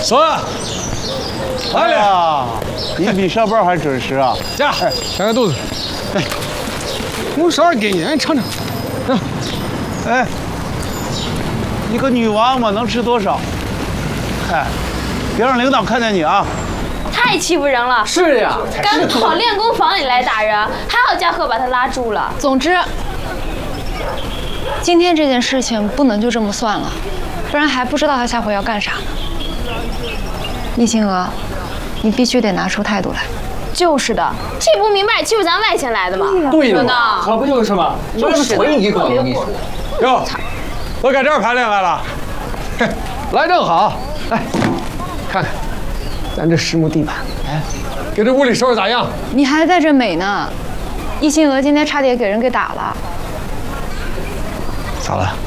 走啊！来了， 你比上班还准时啊！ 驾，填个肚子。来，我烧点给你，你尝尝。 哎，你个女娃嘛，能吃多少？哎，别让领导看见你啊！ 太欺负人了！ 是呀， 刚跑练功房里来打人，还好嘉禾把他拉住了。 总之，今天这件事情不能就这么算了，不然还不知道他下回要干啥呢。易星娥，你必须得拿出态度来。 就是的，这不明白欺负咱外钱来的吗？ 对的， 可不就是吗？ 就是纯一个，我跟你说。哟，都搁这儿排练来了，来正好。来，看看咱这实木地板，哎，给这屋里收拾咋样？ 你还在这美呢，易星娥今天差点给人给打了。 咋了？